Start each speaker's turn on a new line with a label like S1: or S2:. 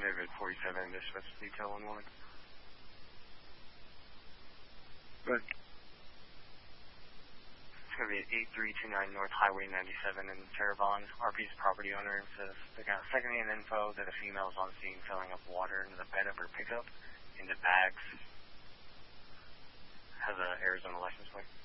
S1: David 47, dispatch detail 1-1.
S2: Good.
S1: It's going to be at 8329 North Highway 97 in Terrebonne. RP's property owner says they got second-hand info that a female is on scene filling up water into the bed of her pickup into bags. Has an Arizona license plate.